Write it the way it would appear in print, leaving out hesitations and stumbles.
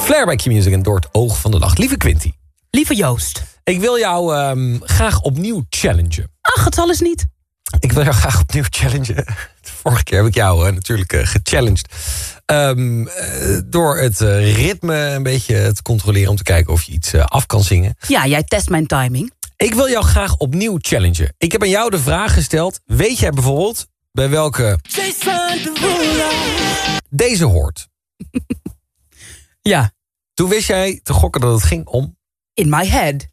Flair bij Q-Music en door het oog van de nacht. Lieve Quinty. Lieve Joost. Ik wil jou graag opnieuw challengen. Ach, het zal eens niet. Ik wil jou graag opnieuw challengen. Vorige keer heb ik jou natuurlijk gechallenged. Door het ritme een beetje te controleren. Om te kijken of je iets af kan zingen. Ja, jij test mijn timing. Ik wil jou graag opnieuw challengen. Ik heb aan jou de vraag gesteld. Weet jij bijvoorbeeld bij welke deze hoort? Ja. Toen wist jij te gokken dat het ging om... In my head.